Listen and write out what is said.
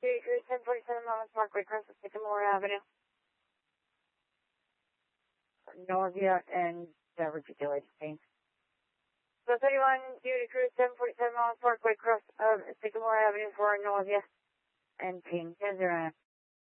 Duty Crew 1047 Monmouth Parkway, across the Sycamore Avenue. Nausea and beverage delayed pain. So 31 Duty Crew 1047 Monmouth Parkway, across Sycamore Avenue for nausea and pain. 10-0.